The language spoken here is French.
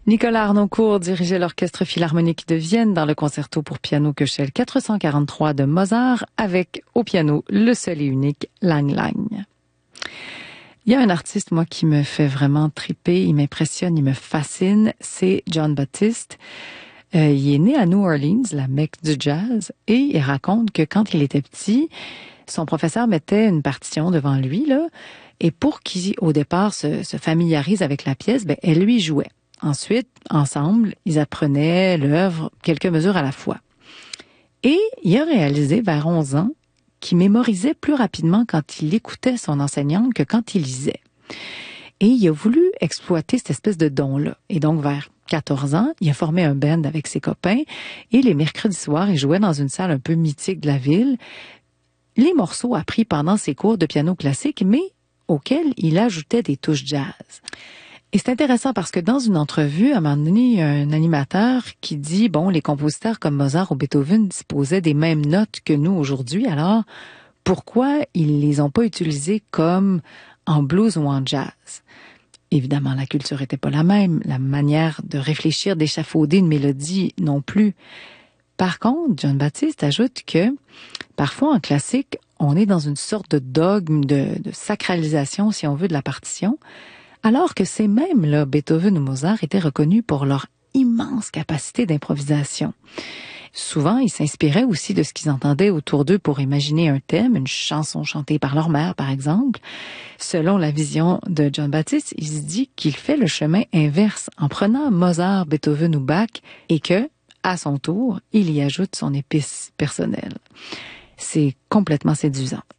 Nicolas Harnoncourt dirigeait l'Orchestre philharmonique de Vienne dans le concerto pour piano Köchel 443 de Mozart avec au piano le seul et unique Lang Lang. Il y a un artiste, moi, qui me fait vraiment triper, il m'impressionne, il me fascine, c'est Jon Batiste. Il est né à New Orleans, la Mecque du jazz, et il raconte que quand il était petit, son professeur mettait une partition devant lui, là, et pour qu'il, au départ, se familiarise avec la pièce, elle lui jouait. Ensuite, ensemble, ils apprenaient l'œuvre quelques mesures à la fois. Et il a réalisé vers 11 ans qu'il mémorisait plus rapidement quand il écoutait son enseignante que quand il lisait. Et il a voulu exploiter cette espèce de don-là. Et donc, vers 14 ans, il a formé un band avec ses copains et les mercredis soirs, il jouait dans une salle un peu mythique de la ville les morceaux appris pendant ses cours de piano classique, mais auxquels il ajoutait des touches jazz. Et c'est intéressant parce que dans une entrevue, à un moment donné, il y a un animateur qui dit, les compositeurs comme Mozart ou Beethoven disposaient des mêmes notes que nous aujourd'hui, alors pourquoi ils les ont pas utilisées comme en blues ou en jazz? Évidemment, la culture était pas la même, la manière de réfléchir, d'échafauder une mélodie non plus. Par contre, Jon Batiste ajoute que parfois en classique, on est dans une sorte de dogme, de sacralisation, si on veut, de la partition, alors que ces mêmes-là, Beethoven ou Mozart, étaient reconnus pour leur immense capacité d'improvisation. Souvent, ils s'inspiraient aussi de ce qu'ils entendaient autour d'eux pour imaginer un thème, une chanson chantée par leur mère, par exemple. Selon la vision de Jon Batiste, il se dit qu'il fait le chemin inverse en prenant Mozart, Beethoven ou Bach et que, à son tour, il y ajoute son épice personnelle. C'est complètement séduisant.